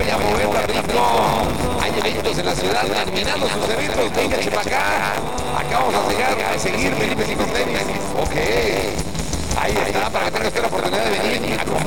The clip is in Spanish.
vaya a mover ratito. Hay eventos en la ciudad, terminando sus eventos, véngase para acá. Acá vamos a llegar a seguir, Felipe Cicote.